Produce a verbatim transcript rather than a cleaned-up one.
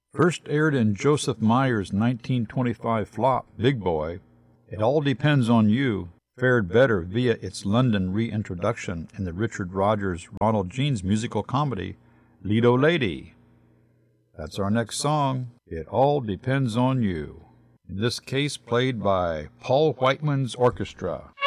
First aired in Joseph Meyer's nineteen twenty-five flop, Big Boy, It All Depends on You fared better via its London reintroduction in the Richard Rodgers-Ronald Jeans musical comedy, Lido Lady. That's our next song, It All Depends on You, in this case played by Paul Whiteman's Orchestra.